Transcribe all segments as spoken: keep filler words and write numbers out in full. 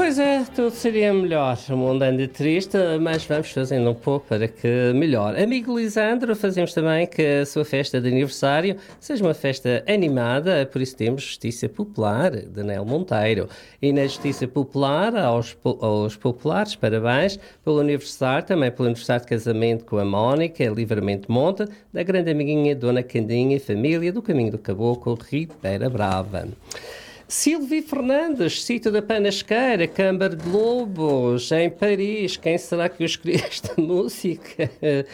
Pois é, tudo seria melhor. O mundo anda triste, mas vamos fazendo um pouco para que melhore. Amigo Lisandro, fazemos também que a sua festa de aniversário seja uma festa animada, por isso temos Justiça Popular, de Nel Monteiro. E na Justiça Popular, aos, aos populares, parabéns pelo aniversário, também pelo aniversário de casamento com a Mónica, Livramento Monte, da grande amiguinha Dona Candinha e família do Caminho do Caboclo, Ribeira Brava. Silvio Fernandes, sítio da Panasqueira, Câmara de Lobos, em Paris. Quem será que eu escolhi esta música?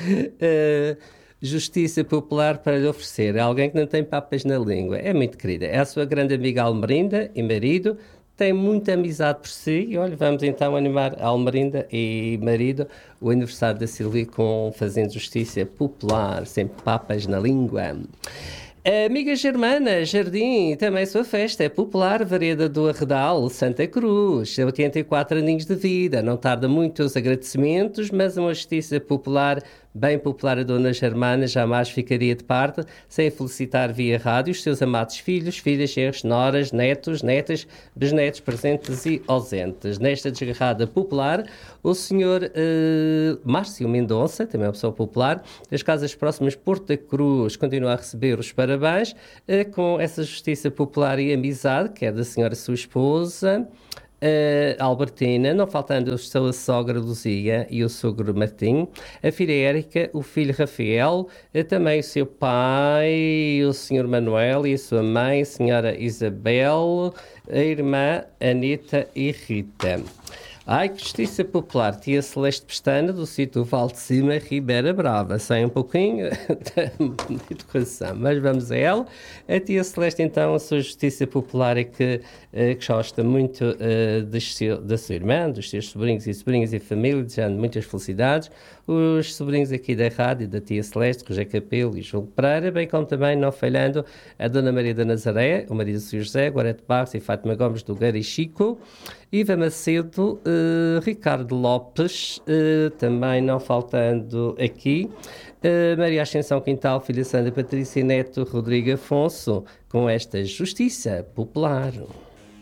Uh, Justiça Popular para lhe oferecer. É alguém que não tem papas na língua. É muito querida. É a sua grande amiga Almerinda e marido. Tem muita amizade por si. E olha, vamos então animar a Almerinda e marido o aniversário da Silvia com fazendo Justiça Popular, sem papas na língua. Amiga Germana, Jardim, também sua festa é popular, Vareda do Arredal, Santa Cruz, oitenta e quatro aninhos de vida, não tarda muito os agradecimentos, mas uma justiça popular, bem popular a Dona Germana, jamais ficaria de parte, sem felicitar via rádio os seus amados filhos, filhas, genros, noras, netos, netas, bisnetos, presentes e ausentes. Nesta desgarrada popular, o senhor uh, Márcio Mendonça, também é uma pessoa popular, das casas próximas Porto da Cruz, continua a receber os parabéns uh, com essa justiça popular e amizade, que é da senhora sua esposa, Uh, Albertina, não faltando a sua sogra Luzia e o sogro Martim, a filha Érica, o filho Rafael, uh, também o seu pai, o senhor Manuel e a sua mãe, a senhora Isabel, a irmã Anita e Rita. Ai, que justiça popular, tia Celeste Pestana, do sítio Val de Cima, Ribeira Brava. Sai um pouquinho de educação, mas vamos a ela. A tia Celeste, então, a sua justiça popular é que, uh, que gosta muito uh, das, da sua irmã, dos seus sobrinhos e sobrinhas e família, desejando muitas felicidades. Os sobrinhos aqui da rádio, da tia Celeste, José Capelo e João Pereira, bem como também, não falhando, a Dona Maria da Nazaré, o marido do senhor José, Gorete Barros e Fátima Gomes do Gari Chico, Iva Macedo, uh, Ricardo Lopes, uh, também não faltando aqui, uh, Maria Ascensão Quintal, filha Sandra Patrícia Neto, Rodrigo Afonso, com esta justiça popular.